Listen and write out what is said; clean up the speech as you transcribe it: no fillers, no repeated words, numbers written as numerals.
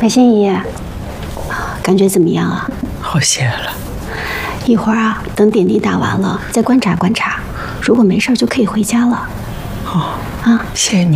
白心怡，感觉怎么样啊？ 好些了。 一会儿啊，等点滴打完了再观察观察，如果没事就可以回家了。 好啊， 谢谢你。